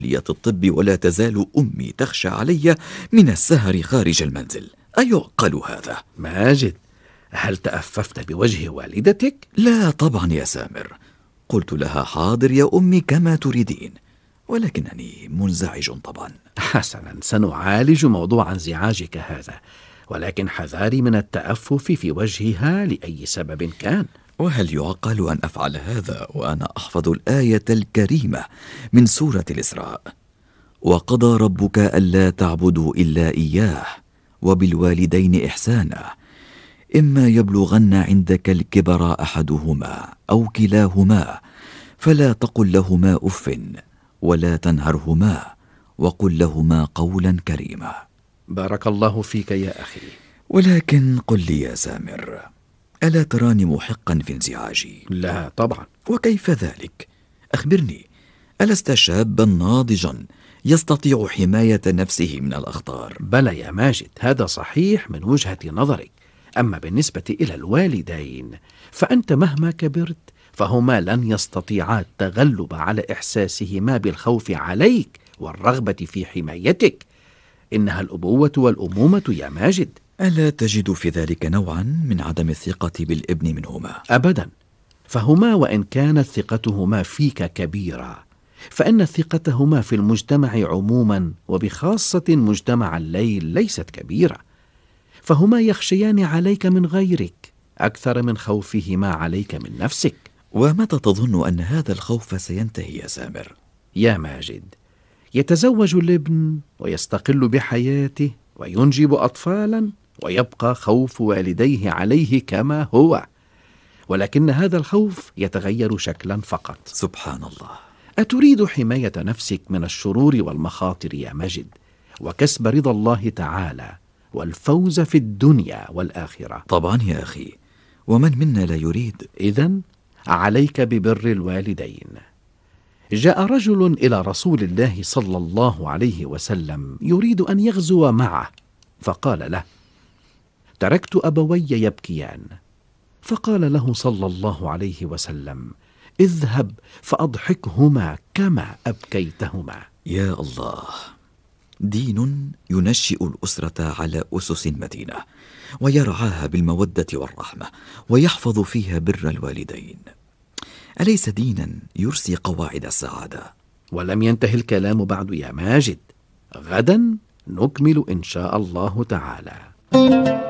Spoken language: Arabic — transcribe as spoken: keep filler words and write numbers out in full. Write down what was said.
كلية الطب، ولا تزال أمي تخشى علي من السهر خارج المنزل. أيعقل هذا؟ ماجد، هل تأففت بوجه والدتك؟ لا طبعا يا سامر، قلت لها حاضر يا أمي كما تريدين، ولكنني منزعج طبعا. حسنا، سنعالج موضوع انزعاجك هذا، ولكن حذاري من التأفف في وجهها لأي سبب كان. وهل يعقل أن أفعل هذا وأنا أحفظ الآية الكريمة من سورة الإسراء: وقضى ربك ألا تعبدوا إلا إياه وبالوالدين إحسانا إما يبلغن عندك الكبر أحدهما أو كلاهما فلا تقل لهما أف ولا تنهرهما وقل لهما قولا كريما. بارك الله فيك يا أخي. ولكن قل لي يا سامر، ألا تراني محقا في انزعاجي؟ لا طبعا. وكيف ذلك؟ أخبرني، ألست شابا ناضجا يستطيع حماية نفسه من الأخطار؟ بلى يا ماجد، هذا صحيح من وجهة نظرك، أما بالنسبة إلى الوالدين فأنت مهما كبرت فهما لن يستطيعا التغلب على إحساسهما بالخوف عليك والرغبة في حمايتك. إنها الأبوة والأمومة يا ماجد. ألا تجد في ذلك نوعا من عدم الثقة بالابن منهما؟ أبدا، فهما وإن كانت ثقتهما فيك كبيرة فإن ثقتهما في المجتمع عموما وبخاصة مجتمع الليل ليست كبيرة، فهما يخشيان عليك من غيرك أكثر من خوفهما عليك من نفسك. ومتى تظن أن هذا الخوف سينتهي يا سامر؟ يا ماجد، يتزوج الابن ويستقل بحياته وينجب أطفالا ويبقى خوف والديه عليه كما هو، ولكن هذا الخوف يتغير شكلا فقط. سبحان الله. أتريد حماية نفسك من الشرور والمخاطر يا ماجد، وكسب رضا الله تعالى والفوز في الدنيا والآخرة؟ طبعا يا أخي، ومن منا لا يريد. إذن عليك ببر الوالدين. جاء رجل إلى رسول الله صلى الله عليه وسلم يريد أن يغزو معه، فقال له: تركت أبوي يبكيان. فقال له صلى الله عليه وسلم: اذهب فأضحكهما كما أبكيتهما. يا الله، دين ينشئ الأسرة على أسس متينة ويرعاها بالمودة والرحمة ويحفظ فيها بر الوالدين. أليس دينا يرسي قواعد السعادة؟ ولم ينتهي الكلام بعد يا ماجد، غدا نكمل إن شاء الله تعالى.